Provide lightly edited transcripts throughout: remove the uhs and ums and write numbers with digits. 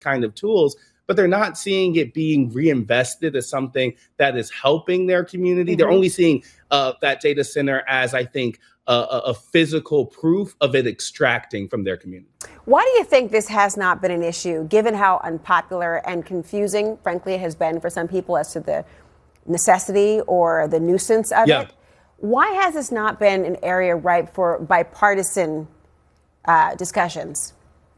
kind of tools, but they're not seeing it being reinvested as something that is helping their community. They're only seeing that data center as, I think, a physical proof of it extracting from their community. Why do you think this has not been an issue, given how unpopular and confusing, frankly, it has been for some people as to the necessity or the nuisance of it? Why has this not been an area ripe for bipartisan discussions?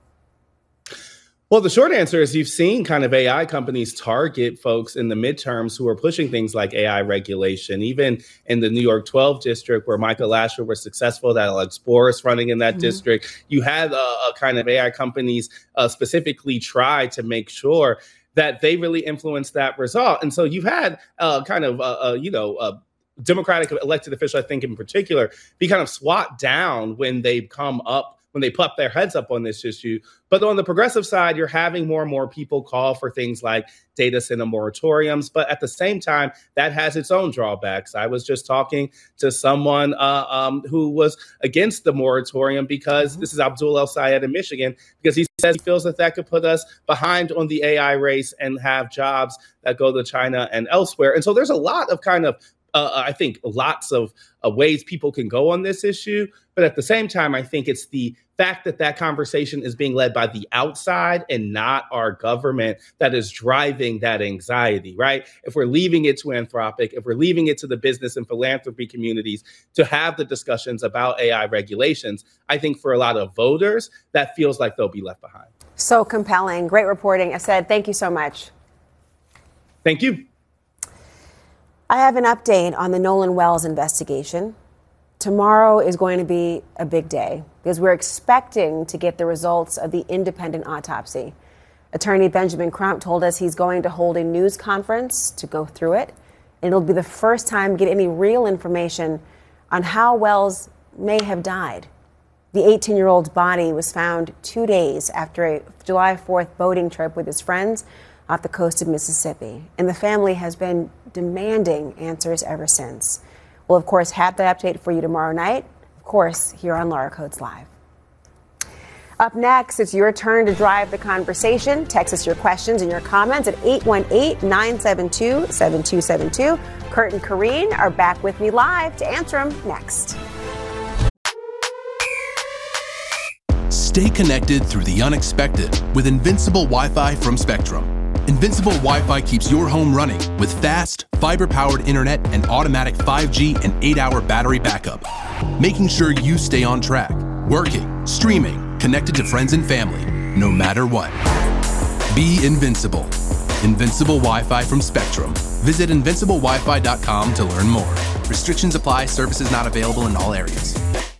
Well, the short answer is you've seen kind of AI companies target folks in the midterms who are pushing things like AI regulation. Even in the New York 12 district, where Michael Lasher was successful, that Alex Boris running in that district, you had a kind of AI companies specifically try to make sure that they really influence that result. And so you've had kind of, Democratic elected official, I think in particular, be kind of swat down when they come up, when they put their heads up on this issue. But on the progressive side, you're having more and more people call for things like data center moratoriums. But at the same time, that has its own drawbacks. I was just talking to someone who was against the moratorium because this is Abdul El Sayed in Michigan, because he says he feels that could put us behind on the AI race and have jobs that go to China and elsewhere. And so there's a lot of kind of I think lots of ways people can go on this issue. But at the same time, I think it's the fact that that conversation is being led by the outside and not our government that is driving that anxiety, right? If we're leaving it to Anthropic, if we're leaving it to the business and philanthropy communities to have the discussions about AI regulations, I think for a lot of voters, that feels like they'll be left behind. So compelling. Great reporting. Asad, thank you so much. Thank you. I have an update on the Nolan Wells investigation. Tomorrow is going to be a big day because we're expecting to get the results of the independent autopsy. Attorney Benjamin Crump told us he's going to hold a news conference to go through it. And it'll be the first time we get any real information on how Wells may have died. The 18-year-old's body was found 2 days after a July 4th boating trip with his friends off the coast of Mississippi. And the family has been demanding answers ever since. We'll, of course, have that update for you tomorrow night, of course, here on Laura Coates Live. Up next, it's your turn to drive the conversation. Text us your questions and your comments at 818-972-7272. Kurt and Karine are back with me live to answer them next. Stay connected through the unexpected with Invincible Wi-Fi from Spectrum. Invincible Wi-Fi keeps your home running with fast, fiber-powered internet and automatic 5G and 8-hour battery backup, making sure you stay on track, working, streaming, connected to friends and family, no matter what. Be invincible. Invincible Wi-Fi from Spectrum. Visit invinciblewifi.com to learn more. Restrictions apply. Services not available in all areas.